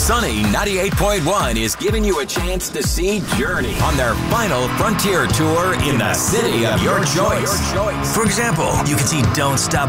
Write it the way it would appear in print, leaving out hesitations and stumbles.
Sunny 98.1 is giving you a chance to see Journey on their final Frontier Tour in the city of your choice. For example, you can see Don't Stop